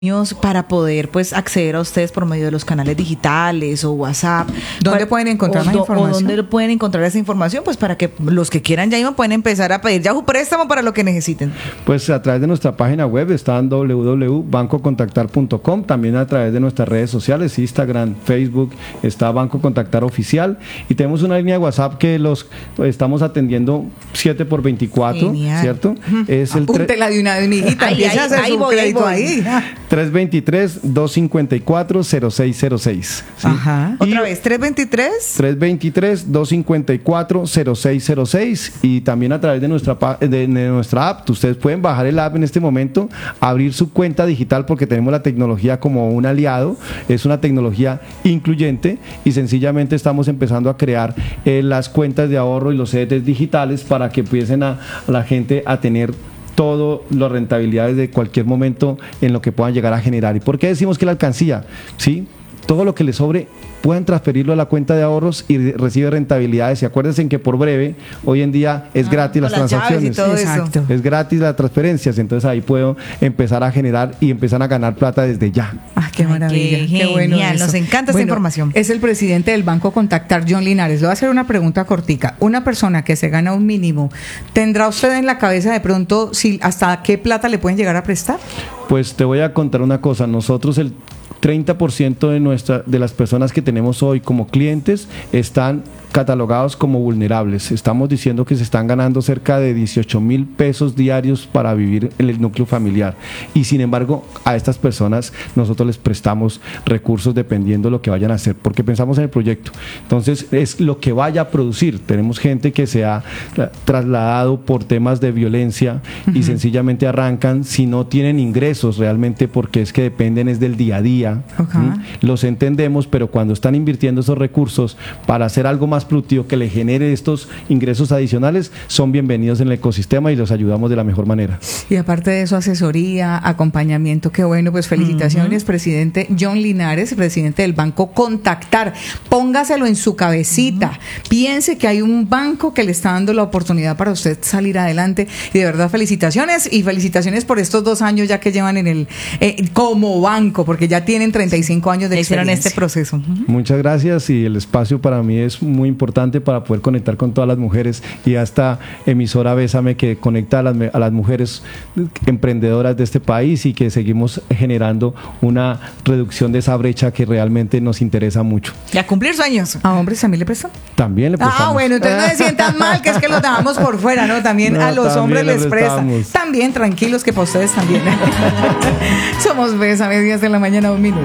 para poder pues acceder a ustedes por medio de los canales digitales o WhatsApp. ¿Dónde pueden encontrar la información? ¿O dónde pueden encontrar esa información? Pues para que los que quieran ya mismo pueden empezar a pedir ya su préstamo para lo que necesiten. Pues a través de nuestra página web, está en www.bancocontactar.com, también a través de nuestras redes sociales, Instagram, Facebook, está Banco Contactar Oficial, y tenemos una línea de WhatsApp que los estamos atendiendo 7x24, Genial. ¿cierto? Es el Apúntela de una vez, mi hijita, empieza a hacer su crédito ahí. 323-254-0606. ¿sí? Ajá. Otra vez, 323-254-0606, y también a través de nuestra app. Ustedes pueden bajar el app en este momento, abrir su cuenta digital, porque tenemos la tecnología como un aliado. Es una tecnología incluyente y sencillamente estamos empezando a crear las cuentas de ahorro y los CDTs digitales para que empiecen a la gente a tener todas las rentabilidades de cualquier momento en lo que puedan llegar a generar. ¿Y por qué decimos que la alcancía? ¿Sí? Todo lo que les sobre pueden transferirlo a la cuenta de ahorros y recibe rentabilidades. Y acuérdense que por breve, hoy en día es gratis las transacciones. Todo eso. Es gratis las transferencias, entonces ahí puedo empezar a generar y empezar a ganar plata desde ya. Qué maravilla, qué bueno eso. Nos encanta esa información. Es el presidente del Banco Contactar, John Linares. Le voy a hacer una pregunta cortica. Una persona que se gana un mínimo, ¿tendrá usted en la cabeza de pronto hasta qué plata le pueden llegar a prestar? Pues te voy a contar una cosa. Nosotros el 30% de las personas que tenemos hoy como clientes están catalogados como vulnerables. Estamos diciendo que se están ganando cerca de 18,000 pesos diarios para vivir en el núcleo familiar, y sin embargo a estas personas nosotros les prestamos recursos dependiendo de lo que vayan a hacer, porque pensamos en el proyecto. Entonces es lo que vaya a producir. Tenemos gente que se ha trasladado por temas de violencia y sencillamente arrancan si no tienen ingresos realmente, porque es que dependen es del día a día. Los entendemos, pero cuando están invirtiendo esos recursos para hacer algo más productivo que le genere estos ingresos adicionales, son bienvenidos en el ecosistema y los ayudamos de la mejor manera. Y aparte de eso, asesoría, acompañamiento, qué bueno. Pues felicitaciones, presidente John Linares, presidente del Banco Contactar. Póngaselo en su cabecita, piense que hay un banco que le está dando la oportunidad para usted salir adelante, y de verdad felicitaciones, y felicitaciones por estos 2 años ya que llevan en el como banco, porque ya tienen 35 años de experiencia. Hicieron este proceso. Muchas gracias, y el espacio para mí es muy importante para poder conectar con todas las mujeres, y hasta emisora Bésame, que conecta a las mujeres emprendedoras de este país, y que seguimos generando una reducción de esa brecha que realmente nos interesa mucho. Y a cumplir sueños. ¿A hombres también le prestan? También le prestamos. Bueno, entonces no se sientan mal, que es que los dejamos por fuera, ¿no? También a los hombres les prestan. También tranquilos, que para ustedes también. Somos Bésame, 10 de la mañana, 1 minuto.